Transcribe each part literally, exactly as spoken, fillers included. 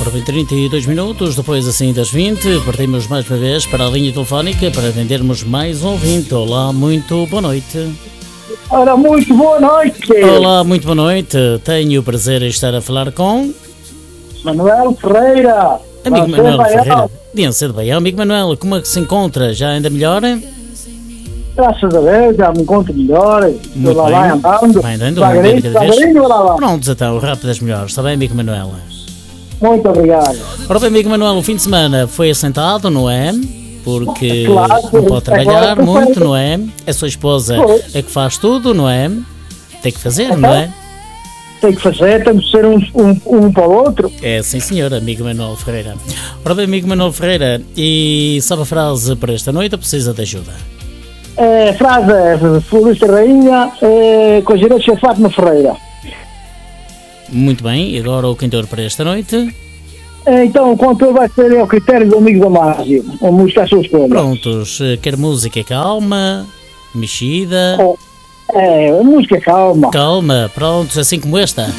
Ora bem, trinta e dois minutos, depois assim das vinte, partimos mais uma vez para a linha telefónica para atendermos mais um ouvinte. Olá, muito boa noite. Ora, muito boa noite. Olá, muito boa noite. Tenho o prazer em estar a falar com... Manuel Ferreira. Amigo Manuel Ferreira. Diense de Baião. Amigo Manuel, como é que se encontra? Já anda melhor? Graças a Deus, já me encontro melhor. Muito lá bem. vai andando. Vai andando, devagarinho, devagarinho, lá vai. Prontos então, rápidas melhores. Está bem, amigo Manuel? Muito obrigado. Ora bem, amigo Manuel, o fim de semana foi assentado, não é? Porque claro, não pode trabalhar agora, muito, não é? A sua esposa é que faz tudo, não é? Tem que fazer, então, não é? Tem que fazer, temos de ser um, um, um para o outro. É, sim senhor, amigo Manuel Ferreira. Ora bem, amigo Manuel Ferreira, e sabe a frase para esta noite ou precisa de ajuda? É, frase é, Florista Rainha, é, com direito de Fátima Ferreira. Muito bem, e agora o cantor para esta noite? É, então, o cantor vai ser ao critério do amigo Damásio, a música à sua escolha. Prontos, quer música calma, mexida? É, é, música calma. Calma, prontos, assim como esta?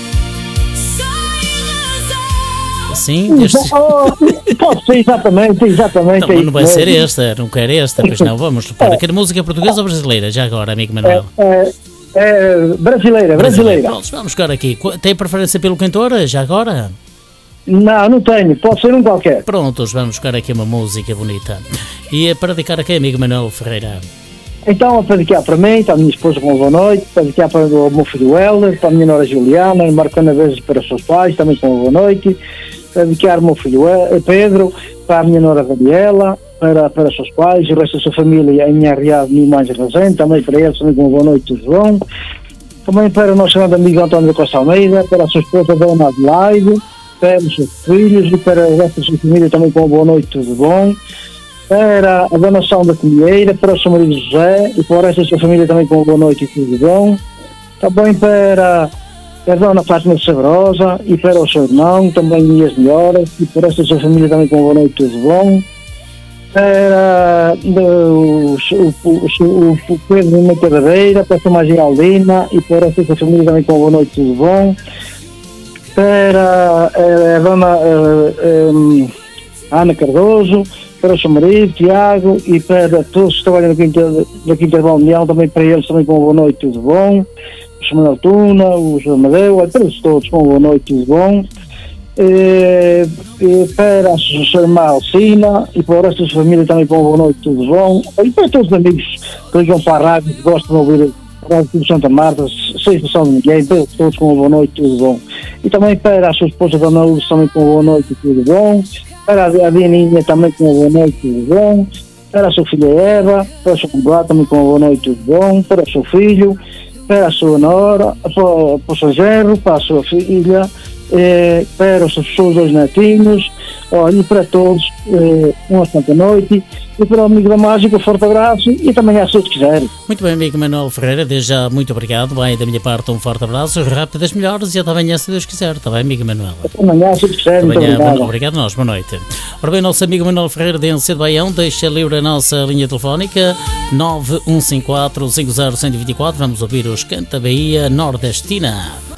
Sim, desde... oh, pode ser, exatamente, exatamente. Então, não vai ser esta, não quer esta, pois não, vamos para. Quer música portuguesa ou brasileira, já agora, amigo Manuel? É, é, é brasileira, brasileira. Pronto, vamos buscar aqui. Tem preferência pelo cantor, já agora? Não, não tenho, pode ser um qualquer. Prontos, vamos buscar aqui uma música bonita. E é para dedicar aqui, amigo Manuel Ferreira? Então, para dedicar para mim, para a minha esposa, uma boa noite, para dedicar para o meu filho Helder, para a minha nora Juliana, marcando a vez para os seus pais, também com uma boa noite, para dedicar ao meu filho Pedro, para a minha nora Daniela, para, para os seus pais, o resto da sua família, a minha arriada, minha mãe Razém, também para eles, também com uma boa noite, tudo bom. Também para o nosso grande amigo António da Costa Almeida, para a sua esposa Dona Adelaide, para os seus filhos e para o resto da sua família, também com uma boa noite, tudo bom. Para a donação da Comieira, para o seu marido José e para o resto da sua família também com uma boa noite e tudo bom. Também para a dona Fátima de Sabrosa e para o seu irmão, também minhas melhoras, e para o resto da sua família também com uma boa noite e tudo bom. Para o, o, o, o Pedro de Cadaveira, para a sua Magia Aldina e para o resto da sua família também com uma boa noite e tudo bom. Para a, a dona a, a Ana Cardoso, para o seu marido, Tiago, e para todos que trabalham na Quinta, na Quinta de Balneal, também para eles também com uma boa noite, tudo bom. O senhor Manuel Tuna, o senhor Amadeu, para eles todos com uma boa noite, tudo bom. E, e para a sua irmã Alcina, e para o resto da sua família também com uma boa noite, tudo bom. E para todos os amigos que vão para a rádio, que gostam de ouvir a Rádio de Santa Marta, sem exceção de ninguém, para eles todos com uma boa noite, tudo bom. E também para a sua esposa Dona Lourdes também com uma boa noite, tudo bom. Para a Dianinha também com uma boa noite, tudo bom. Para a sua filha Eva, para o seu compadre também com uma boa noite, tudo bom. Para o seu filho, para a sua nora, para, para o seu genro, para a sua filha, eh, para os seus dois netinhos, olha, para todos, eh, uma santa noite. E para o amigo da Mágica, forte abraço e também a se quiser. Muito bem, amigo Manuel Ferreira, desde já muito obrigado. Bem, da minha parte, um forte abraço, rápidas melhores e até amanhã, se Deus quiser. Está bem, amigo Manuel? Até amanhã, se quiser. Muito amanhã, obrigado. Obrigado a nós, boa noite. Ora bem, nosso amigo Manuel Ferreira de Ense de Baião, deixa livre a nossa linha telefónica nove um cinco quatro cinco zero um zero dois quatro. Vamos ouvir os Canta Bahia Nordestina.